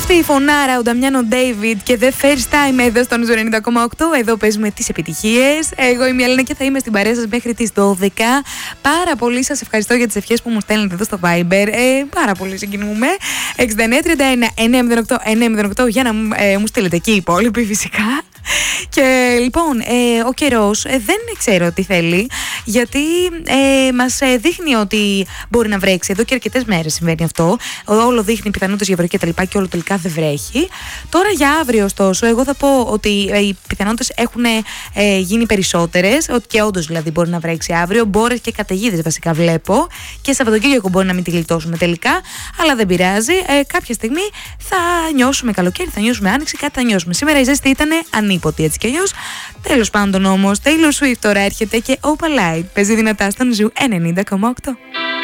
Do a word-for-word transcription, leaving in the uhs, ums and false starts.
Στη φωνάρα ο Νταμιάνο Ντέιβιντ και The First Time εδώ στον Ζου ενενήντα κόμμα οκτώ. Εδώ παίζουμε τις επιτυχίες. Εγώ είμαι η Έλληνα και θα είμαι στην παρέα σας μέχρι τις δώδεκα. Πάρα πολύ σας ευχαριστώ για τις ευχές που μου στέλνετε εδώ στο Viber. Ε, πάρα πολύ συγκινούμε. εξήντα εννέα τριάντα ένα εννιακόσια οκτώ εννιακόσια οκτώ για να ε, μου στείλετε και οι υπόλοιποι φυσικά. Και λοιπόν, ε, ο καιρός ε, δεν ξέρω τι θέλει, γιατί ε, μας ε, δείχνει ότι μπορεί να βρέξει. Εδώ και αρκετές μέρες συμβαίνει αυτό. Όλο δείχνει πιθανότητες για βροχή και τα λοιπά και όλο τελικά δεν βρέχει. Τώρα για αύριο, ωστόσο, εγώ θα πω ότι ε, οι πιθανότητες έχουν ε, γίνει περισσότερες. Ότι και όντως δηλαδή μπορεί να βρέξει αύριο. Μπόρες και καταιγίδες βασικά βλέπω. Και Σαββατοκύριακο μπορεί να μην τη γλιτώσουμε τελικά. Αλλά δεν πειράζει. Ε, κάποια στιγμή θα νιώσουμε καλοκαίρι, θα νιώσουμε άνοιξη, κάτι θα νιώσουμε. Σήμερα η ζέστη ήταν ανίποτη έτσι κι αλλιώς. Τέλος πάντων όμως, Taylor Swift τώρα έρχεται και Opalite παίζει δυνατά στον Ζου ενενήντα κόμμα οκτώ.